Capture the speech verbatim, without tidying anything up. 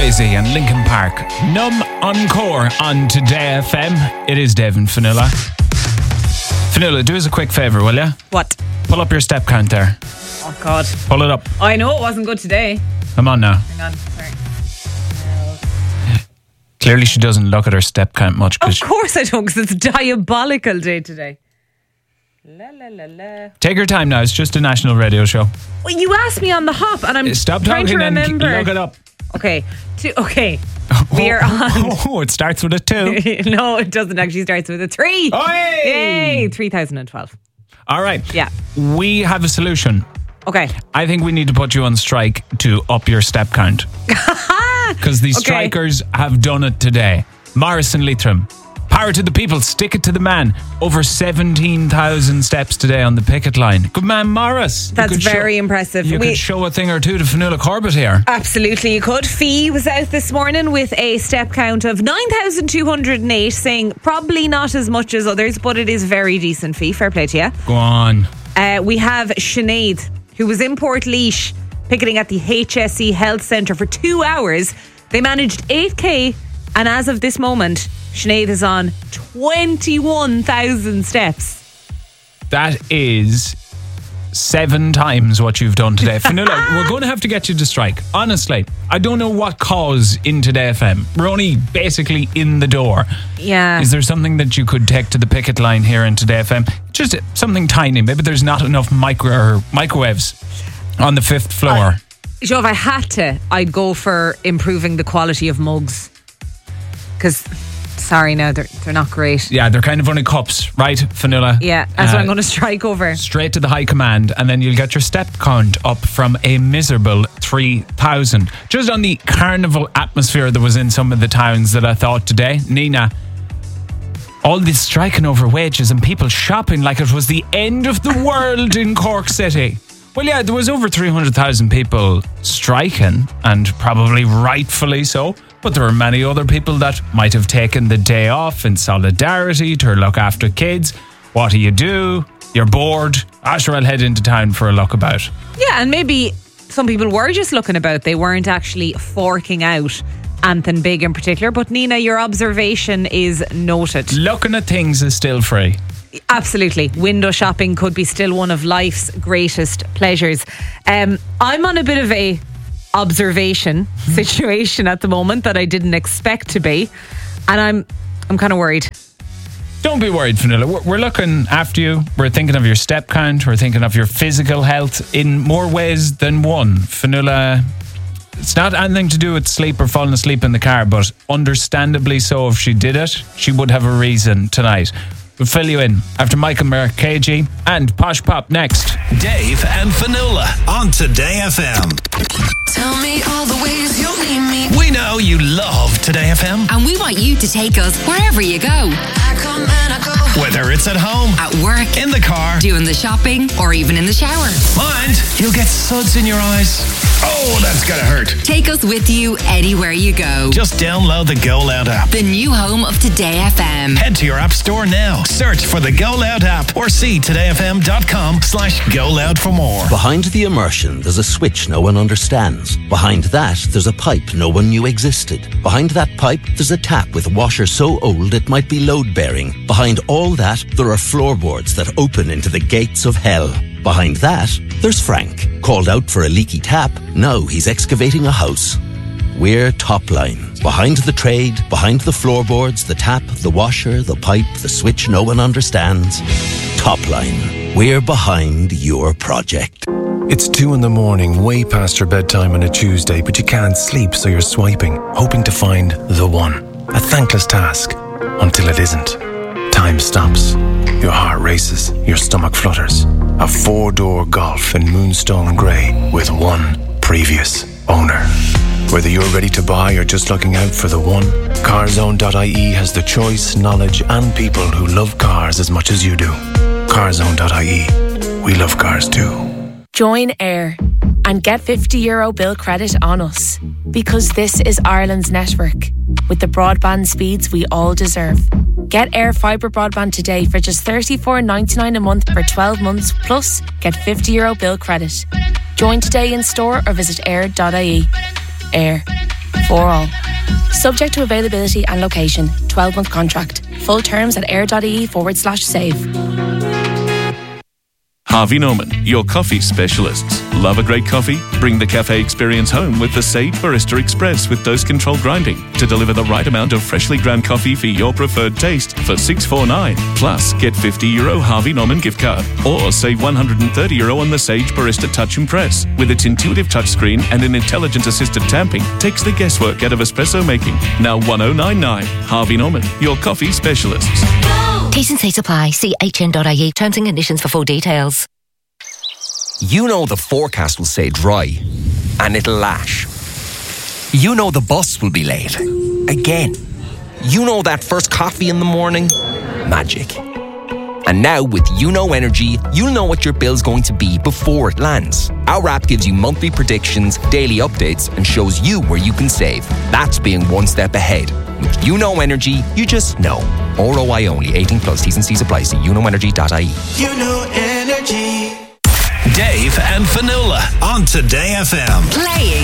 Jay-Z and Linkin Park. Numb Encore on Today F M. It is Dave and Fionnuala. Fionnuala, do us a quick favour, will you? What? Pull up your step count there. Oh, God. Pull it up. I know it wasn't good today. Come on now. Hang on, sorry. Clearly she doesn't look at her step count much. Of course I don't, because it's a diabolical day today. La, la, la, la. Take your time now. It's just a national radio show. Well, you asked me on the hop, and I'm Stop trying to talking and remember. look it up. Okay. Two, okay. We are on. Oh, it starts with a two. No, it doesn't actually. Starts with a three. Oi! Yay! three thousand twelve. All right. Yeah. We have a solution. Okay. I think we need to put you on strike to up your step count. Because these Okay. strikers have done it today. Morris and Leitrim. Power to the people, stick it to the man. Over seventeen thousand steps today on the picket line. Good man, Morris. You That's could very show, impressive. You We- could show a thing or two to Fionnuala Corbett here. Absolutely, you could. Fee was out this morning with a step count of nine thousand two hundred eight, saying probably not as much as others, but it is very decent. Fee, fair play to you. Go on. Uh, we have Sinead, who was in Portlaoise picketing at the H S E Health Centre for two hours. They managed eight K, and as of this moment, Sinead is on twenty-one thousand steps. That is seven times what you've done today. Fionnuala, we're going to have to get you to strike. Honestly, I don't know what cause in Today F M. We're only basically in the door. Yeah. Is there something that you could take to the picket line here in Today F M? Just something tiny. Maybe there's not enough micro or microwaves on the fifth floor. Uh, so if I had to, I'd go for improving the quality of mugs. Because, sorry now, they're, they're not great. Yeah, they're kind of only cups, right, Fionnuala? Yeah, that's Uh, what I'm going to strike over. Straight to the high command, and then you'll get your step count up from a miserable three thousand. Just on the carnival atmosphere that was in some of the towns that I thought today, Nina, all this striking over wages and people shopping like it was the end of the world in Cork City. Well, yeah, there was over three hundred thousand people striking, and probably rightfully so. But there were many other people that might have taken the day off in solidarity to look after kids. What do you do? You're bored. Ah, sure, I'll head into town for a look about. Yeah, and maybe some people were just looking about. They weren't actually forking out anything big in particular. But Nina, your observation is noted. Looking at things is still free. Absolutely. Window shopping could be still one of life's greatest pleasures. Um, I'm on a bit of a observation situation at the moment that I didn't expect to be, and I'm I'm kind of worried. Don't be worried, Fionnuala. We're, we're looking after you. We're thinking of your step count. We're thinking of your physical health in more ways than one. Fionnuala, it's not anything to do with sleep or falling asleep in the car, but understandably so, if she did it, she would have a reason tonight. We'll fill you in after Michael Markagi and Posh Pop next. Dave and Fionnuala on Today F M. Tell me all the ways you'll need me. We know you love Today F M. And we want you to take us wherever you go. I come and I go. Whether it's at home, At work, in the car, doing the shopping, or even in the shower. mind, you'll get suds in your eyes. Oh, that's gotta hurt. Take us with you anywhere you go. Just download the Go Loud app. The new home of Today F M. Head to your app store now. Search for the Go Loud app or see todayfm.com slash Go Loud for more. Behind the immersion, there's a switch no one understands. Behind that, there's a pipe no one knew existed. Behind that pipe, there's a tap with a washer so old it might be load-bearing. Behind all that, there are floorboards that open into the gates of hell. Behind that, there's Frank. Called out for a leaky tap, now he's excavating a house. We're Topline. Behind the trade, behind the floorboards, the tap, the washer, the pipe, the switch no one understands. Topline. We're behind your project. It's two in the morning, way past your bedtime on a Tuesday, but you can't sleep, so you're swiping, hoping to find the one. A thankless task, until it isn't. Time stops. Your heart races, your stomach flutters. A four-door Golf in Moonstone Grey with one previous owner. Whether you're ready to buy or just looking out for the one, carzone dot I E has the choice, knowledge and people who love cars as much as you do. carzone dot I E. We love cars too. Join Air and get fifty euro bill credit on us, because this is Ireland's network with the broadband speeds we all deserve. Get Air Fibre broadband today for just thirty-four ninety-nine a month for twelve months, plus get fifty euro bill credit. Join today in store or visit air dot I E. Air. for all. Subject to availability and location. twelve month contract. Full terms at air.ie forward slash save. Harvey Norman, your coffee specialists. Love a great coffee? Bring the cafe experience home with the Sage Barista Express with dose control grinding to deliver the right amount of freshly ground coffee for your preferred taste for six forty-nine. Plus, get fifty euro Harvey Norman gift card or save one hundred thirty euro on the Sage Barista Touch and Press. With its intuitive touchscreen and an intelligent assisted tamping, takes the guesswork out of espresso making. Now one oh nine nine. Harvey Norman, your coffee specialists. T's and C's apply. See h n dot i e. Terms and conditions for full details. You know the forecast will say dry, and it'll lash. You know the bus will be late. Again. You know that first coffee in the morning? Magic. And now with UNO Energy, you'll know what your bill's going to be before it lands. Our app gives you monthly predictions, daily updates, and shows you where you can save. That's being one step ahead. With UNO Energy, you just know. R O I only. eighteen plus. T's and C's apply. See uno energy dot i e. UNO Energy. Dave and Fionnuala on Today F M. Playing